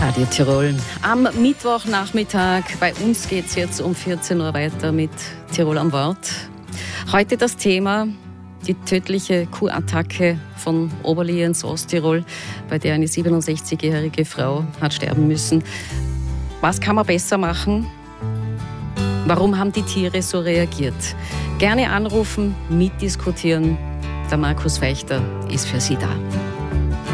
Radio Tirol. Am Mittwochnachmittag, bei uns geht es jetzt um 14 Uhr weiter mit Tirol am Wort. Heute das Thema, die tödliche Kuhattacke von Oberlienz, Osttirol, bei der eine 67-jährige Frau hat sterben müssen. Was kann man besser machen? Warum haben die Tiere so reagiert? Gerne anrufen, mitdiskutieren. Der Markus Feichter ist für Sie da.